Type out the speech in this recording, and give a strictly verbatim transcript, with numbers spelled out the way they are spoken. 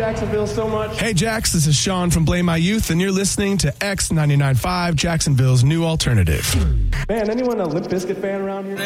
Jacksonville so much. Hey, Jax, this is Sean from Blame My Youth, and you're listening to X ninety-nine point five, Jacksonville's new alternative. Man, anyone a Limp Bizkit fan around here?